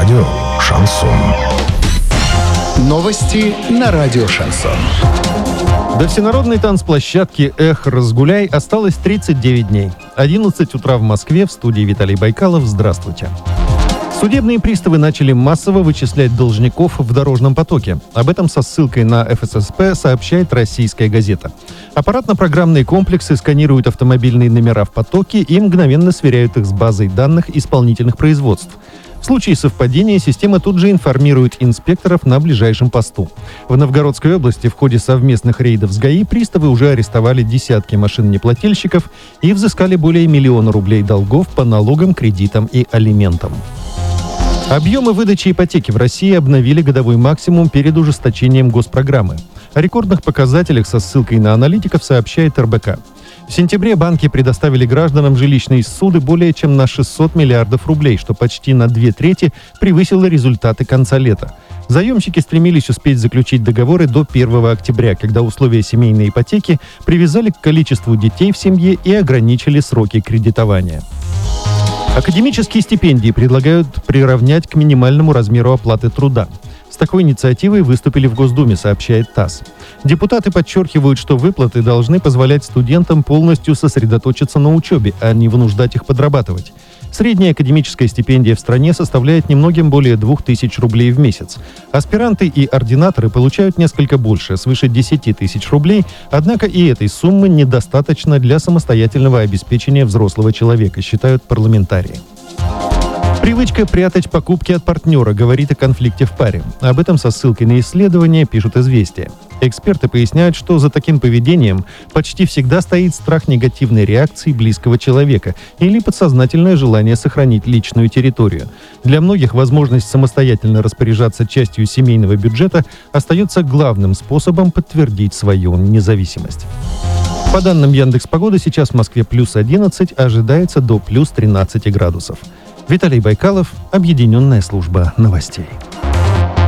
Радио «Шансон». Новости на радио «Шансон». До всенародной танцплощадки «Эх, разгуляй» осталось 39 дней. 11 утра в Москве, в студии Виталий Байкалов. Здравствуйте. Судебные приставы начали массово вычислять должников в дорожном потоке. Об этом со ссылкой на ФССП сообщает «Российская газета». Аппаратно-программные комплексы сканируют автомобильные номера в потоке и мгновенно сверяют их с базой данных исполнительных производств. В случае совпадения система тут же информирует инспекторов на ближайшем посту. В Новгородской области в ходе совместных рейдов с ГАИ приставы уже арестовали десятки машин неплательщиков и взыскали более 1 миллиона рублей долгов по налогам, кредитам и алиментам. Объемы выдачи ипотеки в России обновили годовой максимум перед ужесточением госпрограммы. О рекордных показателях со ссылкой на аналитиков сообщает РБК. В сентябре банки предоставили гражданам жилищные ссуды более чем на 600 миллиардов рублей, что почти на 2/3 превысило результаты конца лета. Заемщики стремились успеть заключить договоры до 1 октября, когда условия семейной ипотеки привязали к количеству детей в семье и ограничили сроки кредитования. Академические стипендии предлагают приравнять к минимальному размеру оплаты труда. С такой инициативой выступили в Госдуме, сообщает ТАСС. Депутаты подчеркивают, что выплаты должны позволять студентам полностью сосредоточиться на учебе, а не вынуждать их подрабатывать. Средняя академическая стипендия в стране составляет немногим более 2000 рублей в месяц. Аспиранты и ординаторы получают несколько больше, свыше 10 тысяч рублей, однако и этой суммы недостаточно для самостоятельного обеспечения взрослого человека, считают парламентарии. Привычка прятать покупки от партнера говорит о конфликте в паре. Об этом со ссылкой на исследования пишут «Известия». Эксперты поясняют, что за таким поведением почти всегда стоит страх негативной реакции близкого человека или подсознательное желание сохранить личную территорию. Для многих возможность самостоятельно распоряжаться частью семейного бюджета остается главным способом подтвердить свою независимость. По данным Яндекс.Погоды, сейчас в Москве плюс 11, ожидается до плюс 13 градусов. Виталий Байкалов, Объединенная служба новостей.